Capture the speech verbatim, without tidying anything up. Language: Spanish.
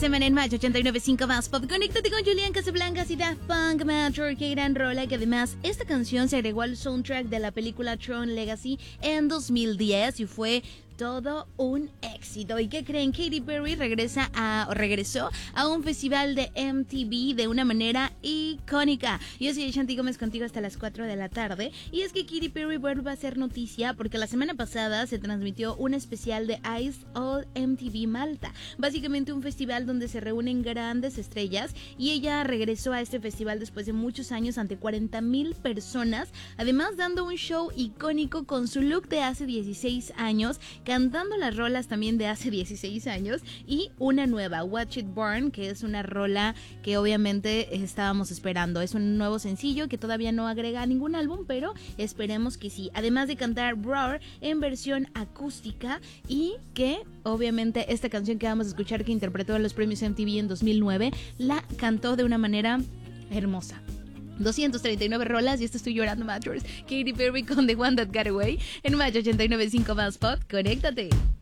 semana en Mayo ochenta y nueve punto cinco más Pop. Conéctate con Julián Casablancas y Daft Punk, Matter, qué gran rola, que además esta canción se agregó al soundtrack de la película Tron Legacy en dos mil diez y fue todo un éxito. ¿Y qué creen? Katy Perry regresa a, regresó a un festival de M T V de una manera icónica. Yo soy Shanti Gómez contigo hasta las cuatro de la tarde. Y es que Katy Perry vuelve a hacer noticia porque la semana pasada se transmitió un especial de Ice All M T V Malta. Básicamente un festival donde se reúnen grandes estrellas, y ella regresó a este festival después de muchos años ante cuarenta mil personas, además dando un show icónico con su look de hace dieciséis años, cantando las rolas también de hace dieciséis años y una nueva, Watch It Burn, que es una rola que obviamente estábamos esperando. Es un nuevo sencillo que todavía no agrega ningún álbum, pero esperemos que sí. Además de cantar Roar en versión acústica, y que obviamente esta canción que vamos a escuchar, que interpretó en los premios M T V en dos mil nueve, la cantó de una manera hermosa. doscientas treinta y nueve rolas y esto estoy llorando, Matters. Katy Perry con The One That Got Away en Mayo ochenta y nueve punto cinco más Pop. Conéctate.